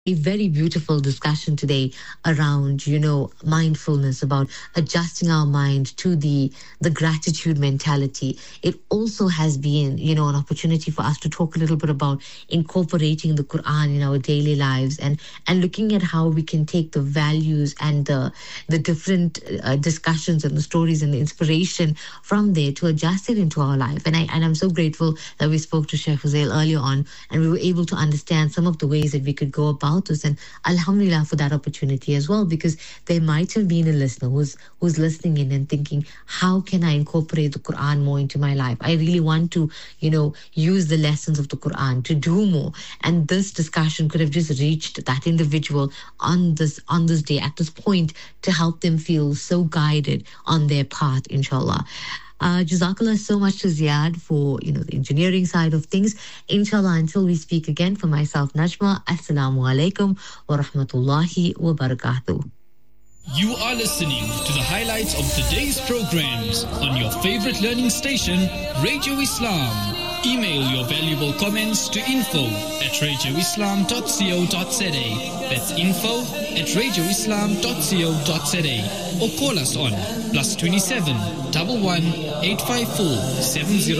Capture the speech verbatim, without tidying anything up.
A very beautiful discussion today around, you know, mindfulness, about adjusting our mind to the the gratitude mentality. It also has been, you know, an opportunity for us to talk a little bit about incorporating the Quran in our daily lives, and and looking at how we can take the values and the the different uh, discussions and the stories and the inspiration from there to adjust it into our life. And I and I'm so grateful that we spoke to Sheikh Fuzail earlier on, and we were able to understand some of the ways that we could go about us. And alhamdulillah for that opportunity as well, because there might have been a listener who's who's listening in and thinking, how can I incorporate the Quran more into my life? I really want to, you know, use the lessons of the Quran to do more. And this discussion could have just reached that individual on this on this day, at this point, to help them feel so guided on their path, inshallah. Uh, Jazakallah so much to Ziad for, you know, the engineering side of things. Inshallah, until we speak again, for myself, Najma, Assalamu alaikum wa rahmatullahi wa barakatuh. You are listening to the highlights of today's programs on your favorite learning station, Radio Islam. Email your valuable comments to info at radio islam dot co dot za. That's info at radio islam dot co dot za. Or call us on plus twenty-seven, one one, eight five four, seven zero.